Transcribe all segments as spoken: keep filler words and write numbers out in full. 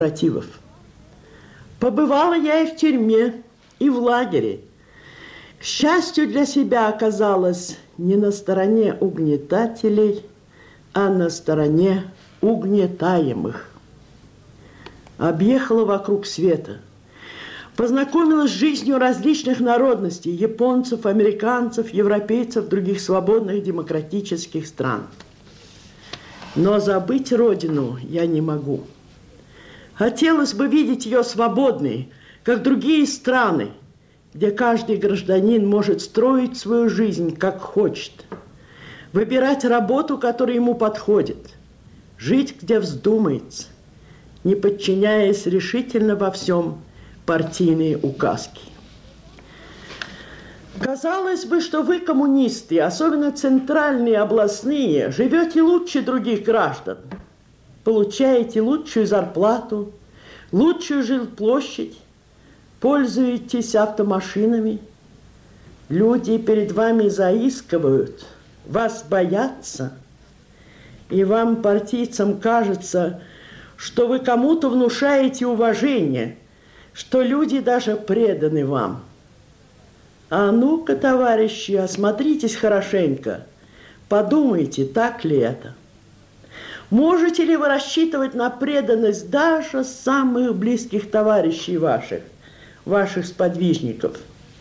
корпоративов. Побывала я и в тюрьме, и в лагере. К счастью для себя оказалась не на стороне угнетателей, а на стороне угнетаемых. Объехала вокруг света. Познакомилась с жизнью различных народностей, японцев, американцев, европейцев, других свободных демократических стран. Но забыть родину я не могу. Хотелось бы видеть ее свободной, как другие страны, где каждый гражданин может строить свою жизнь, как хочет, выбирать работу, которая ему подходит, жить, где вздумается, не подчиняясь решительно во всем партийные указки. Казалось бы, что вы, коммунисты, особенно центральные, областные, живете лучше других граждан, получаете лучшую зарплату, лучшую жилплощадь, пользуетесь автомашинами. Люди перед вами заискивают, вас боятся, и вам, партийцам, кажется, что вы кому-то внушаете уважение, что люди даже преданы вам. А ну-ка, товарищи, осмотритесь хорошенько, подумайте, так ли это. Можете ли вы рассчитывать на преданность даже самых близких товарищей ваших, ваших сподвижников?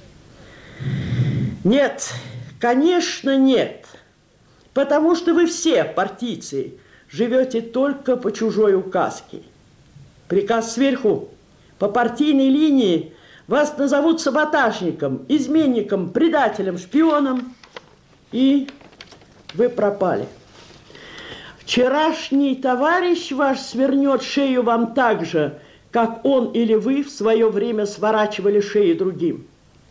Нет, конечно, нет. Потому что вы все, партийцы, живете только по чужой указке. Приказ сверху, по партийной линии вас назовут саботажником, изменником, предателем, шпионом, и вы пропали. Вчерашний товарищ ваш свернет шею вам так же, как он или вы в свое время сворачивали шеи другим.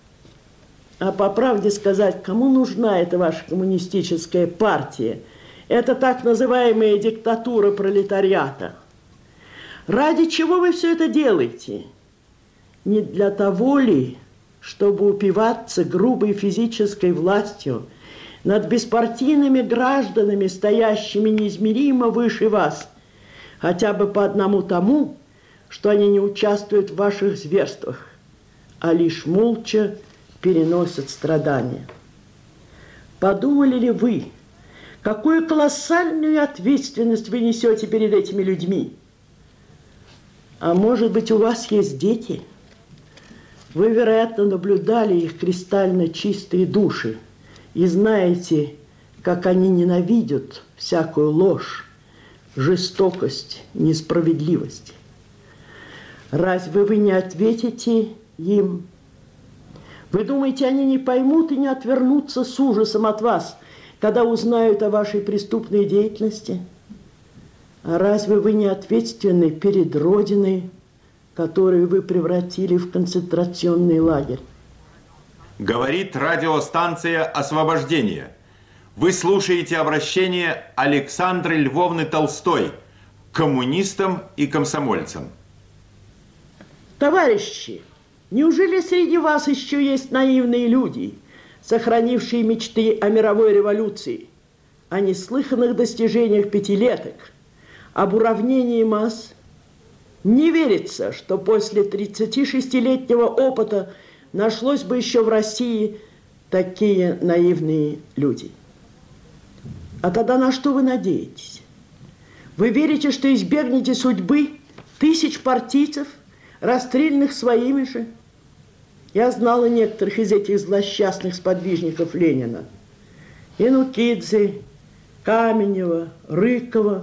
А по правде сказать, кому нужна эта ваша коммунистическая партия? Это так называемая диктатура пролетариата. Ради чего вы все это делаете? Не для того ли, чтобы упиваться грубой физической властью над беспартийными гражданами, стоящими неизмеримо выше вас, хотя бы по одному тому, что они не участвуют в ваших зверствах, а лишь молча переносят страдания? Подумали ли вы, какую колоссальную ответственность вы несете перед этими людьми? А может быть, у вас есть дети? Вы, вероятно, наблюдали их кристально чистые души и знаете, как они ненавидят всякую ложь, жестокость, несправедливость. Разве вы не ответите им? Вы думаете, они не поймут и не отвернутся с ужасом от вас, когда узнают о вашей преступной деятельности? А разве вы не ответственны перед Родиной, которую вы превратили в концентрационный лагерь? Говорит радиостанция «Освобождение». Вы слушаете обращение Александры Львовны Толстой к коммунистам и комсомольцам. Товарищи, неужели среди вас еще есть наивные люди, сохранившие мечты о мировой революции, о неслыханных достижениях пятилеток, об уравнении масс? Не верится, что после тридцатишестилетнего опыта нашлось бы еще в России такие наивные люди. А тогда на что вы надеетесь? Вы верите, что избегнете судьбы тысяч партийцев, расстрелянных своими же? Я знала некоторых из этих злосчастных сподвижников Ленина. Янукидзе, Каменева, Рыкова.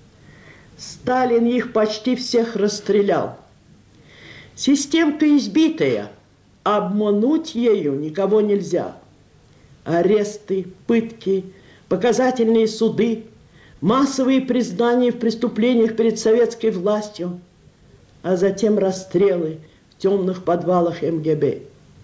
Сталин их почти всех расстрелял. Системка избитая, обмануть ею никого нельзя. Аресты, пытки, показательные суды, массовые признания в преступлениях перед советской властью, а затем расстрелы в темных подвалах эм гэ бэ.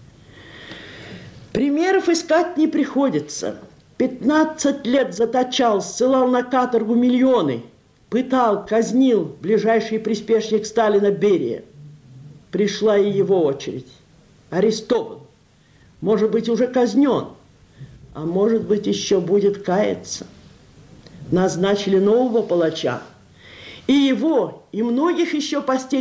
Примеров искать не приходится. пятнадцать лет заточал, ссылал на каторгу миллионы, пытал, казнил ближайший приспешник Сталина Берия. Пришла и его очередь. Арестован. Может быть, уже казнен. А может быть, еще будет каяться. Назначили нового палача. И его, и многих еще постель